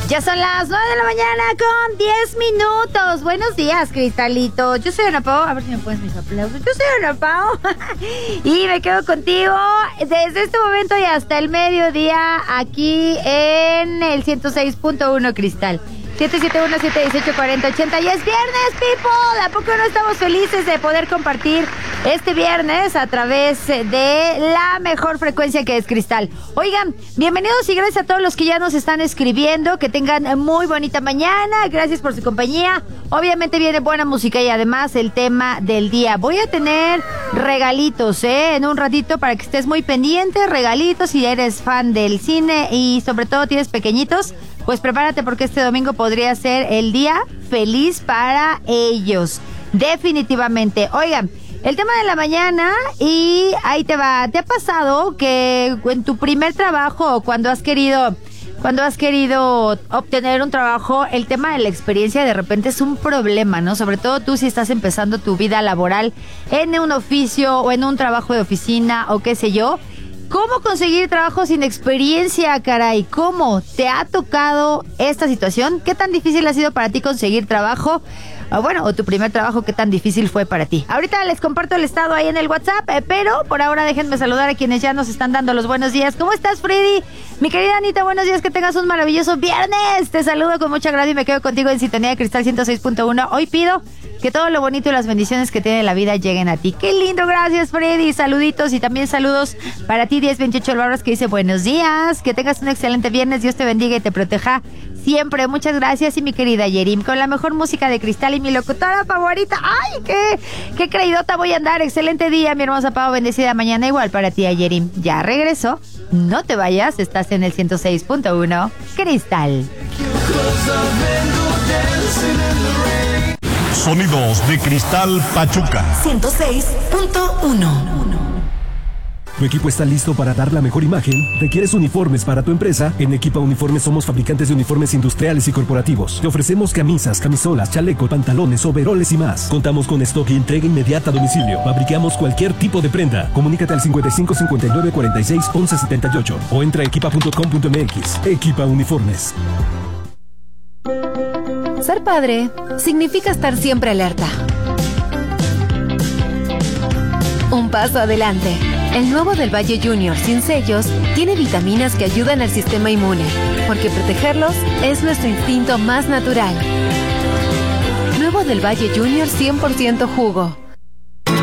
Ya son las 9 de la mañana con 10 minutos. Buenos días, Cristalito. Yo soy Ana Pao. A ver si me pones mis aplausos. Yo soy Ana Pao. Y me quedo contigo desde este momento y hasta el mediodía aquí en el 106.1 Cristal. 771-718-4080. Y es viernes, people. ¿A poco no estamos felices de poder compartir este viernes a través de la mejor frecuencia que es Cristal? Oigan, bienvenidos y gracias a todos los que ya nos están escribiendo. Que tengan muy bonita mañana. Gracias por su compañía. Obviamente viene buena música y además el tema del día. Voy a tener regalitos, en un ratito para que estés muy pendiente. Regalitos si eres fan del cine y sobre todo tienes pequeñitos. Pues prepárate porque este domingo podría ser el día feliz para ellos. Definitivamente. Oigan, el tema de la mañana y ahí te va. ¿Te ha pasado que en tu primer trabajo o cuando has querido obtener un trabajo, el tema de la experiencia de repente es un problema, ¿no? Sobre todo tú si estás empezando tu vida laboral en un oficio o en un trabajo de oficina o qué sé yo. ¿Cómo conseguir trabajo sin experiencia, caray? ¿Cómo te ha tocado esta situación? ¿Qué tan difícil ha sido para ti conseguir trabajo? O tu primer trabajo, ¿qué tan difícil fue para ti? Ahorita les comparto el estado ahí en el WhatsApp, pero por ahora déjenme saludar a quienes ya nos están dando los buenos días. ¿Cómo estás, Freddy? Mi querida Anita, buenos días, que tengas un maravilloso viernes. Te saludo con mucha gracia y me quedo contigo en Sintonía de Cristal 106.1. Hoy pido que todo lo bonito y las bendiciones que tiene la vida lleguen a ti. ¡Qué lindo! Gracias, Freddy. Saluditos y también saludos para ti, 1028 Álvaros, que dice buenos días. Que tengas un excelente viernes. Dios te bendiga y te proteja siempre. Muchas gracias. Y mi querida Yerim, con la mejor música de Cristal y mi locutora favorita. ¡Ay, qué creidota voy a andar! Excelente día, mi hermosa Pau. Bendecida mañana igual para ti, Yerim. Ya regresó. No te vayas. Estás en el 106.1 Cristal. Sonidos de Cristal Pachuca 106.1. ¿Tu equipo está listo para dar la mejor imagen? ¿Requieres uniformes para tu empresa? En Equipa Uniformes somos fabricantes de uniformes industriales y corporativos. Te ofrecemos camisas, camisolas, chalecos, pantalones, overoles y más. Contamos con stock y entrega inmediata a domicilio. Fabricamos cualquier tipo de prenda. Comunícate al 55 59 46 11 78 o entra a equipa.com.mx. Equipa Uniformes. Ser padre significa estar siempre alerta. Un paso adelante. El nuevo del Valle Junior sin sellos tiene vitaminas que ayudan al sistema inmune, porque protegerlos es nuestro instinto más natural. Nuevo del Valle Junior 100% jugo.